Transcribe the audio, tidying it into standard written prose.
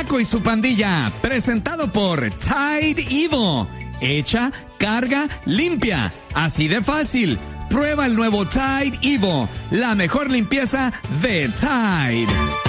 Paco y su pandilla, presentado por Tide Evo. Echa, carga, limpia. Así de fácil. Prueba el nuevo Tide Evo, la mejor limpieza de Tide.